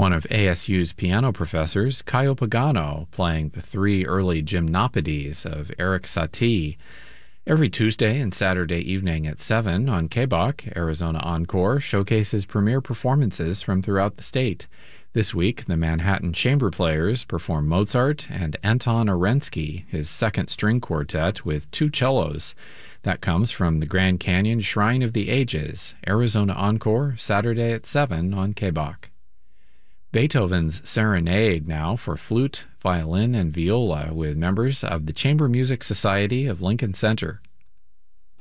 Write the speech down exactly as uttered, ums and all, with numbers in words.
One of A S U's piano professors, Caio Pagano, playing the three early gymnopedies of Erik Satie. Every Tuesday and Saturday evening at seven on K B O C, Arizona Encore showcases premiere performances from throughout the state. This week, the Manhattan Chamber Players perform Mozart and Anton Arensky, his second string quartet with two cellos. That comes from the Grand Canyon Shrine of the Ages, Arizona Encore, Saturday at seven on K B O C. Beethoven's Serenade now for flute, violin, and viola with members of the Chamber Music Society of Lincoln Center.